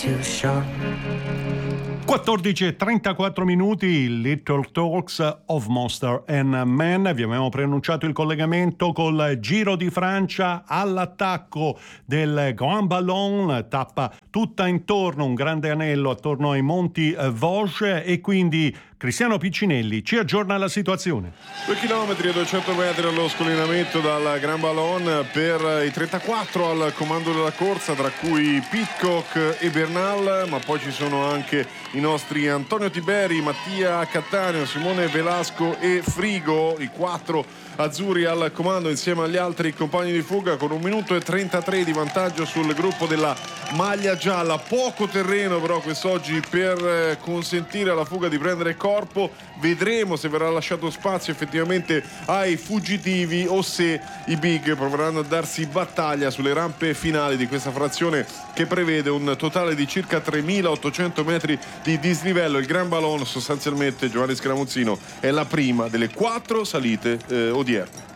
14:34 minuti, Little Talks of Monster and Men. Vi abbiamo preannunciato il collegamento col Giro di Francia all'attacco del Grand Ballon, tappa tutta intorno, un grande anello attorno ai monti Vosges, e quindi Cristiano Piccinelli ci aggiorna la situazione. 2 chilometri e 200 metri allo scollinamento dal Grand Ballon per i 34 al comando della corsa, tra cui Pidcock e Bernal, ma poi ci sono anche i nostri Antonio Tiberi, Mattia Cattaneo, Simone Velasco e Frigo, i 4 azzurri al comando insieme agli altri compagni di fuga, con 1 minuto e 33 di vantaggio sul gruppo della maglia gialla. Poco terreno però quest'oggi per consentire alla fuga di prendere corpo. Vedremo se verrà lasciato spazio effettivamente ai fuggitivi o se i big proveranno a darsi battaglia sulle rampe finali di questa frazione, che prevede un totale di circa 3.800 metri di dislivello. Il Grand Ballon, sostanzialmente, Giovanni Scaramuzzino, è la prima delle 4 salite odierne.